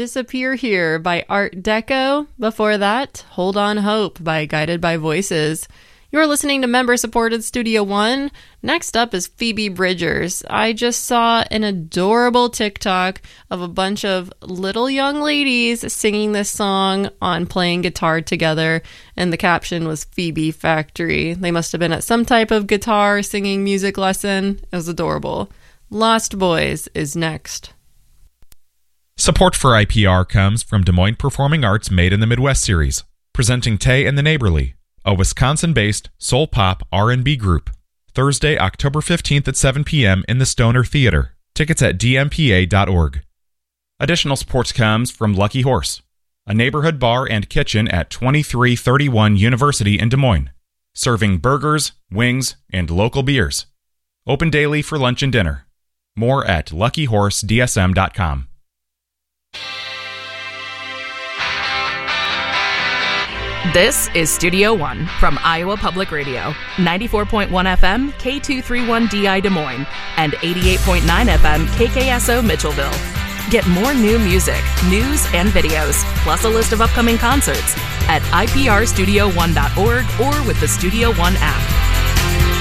Disappear Here by Art Deco. Before that, Hold On Hope by Guided by Voices. You're listening to member-supported Studio One. Next up is Phoebe Bridgers. I just saw an adorable TikTok of a bunch of little young ladies singing this song on playing guitar together, and the caption was Phoebe Factory. They must have been at some type of guitar singing music lesson. It was adorable. Lost Boys is next. Support for IPR comes from Des Moines Performing Arts Made in the Midwest series, presenting Tay and the Neighborly, a Wisconsin-based soul pop R&B group. Thursday, October 15th at 7 p.m. in the Stoner Theater. Tickets at dmpa.org. Additional support comes from Lucky Horse, a neighborhood bar and kitchen at 2331 University in Des Moines, serving burgers, wings, and local beers. Open daily for lunch and dinner. More at luckyhorsedsm.com. This is Studio One from Iowa Public Radio, 94.1 FM, K231DI Des Moines, and 88.9 FM, KKSO Mitchellville. Get more new music, news, and videos, plus a list of upcoming concerts at iprstudio1.org or with the Studio One app.